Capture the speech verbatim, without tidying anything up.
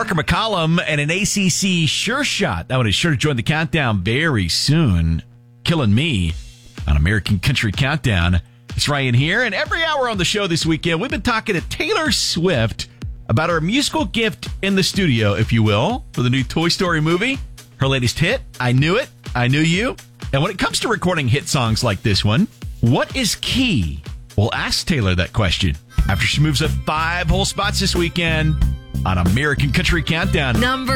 Parker McCollum and an A C C Sure Shot. That one is sure to join the countdown very soon. Killing Me on American Country Countdown. It's Ryan here, and every hour on the show this weekend, we've been talking to Taylor Swift about her musical gift in the studio, if you will, for the new Toy Story movie. Her latest hit, I Knew It, I Knew You. And when it comes to recording hit songs like this one, what is key? We'll ask Taylor that question after she moves up five whole spots this weekend on American Country Countdown. Number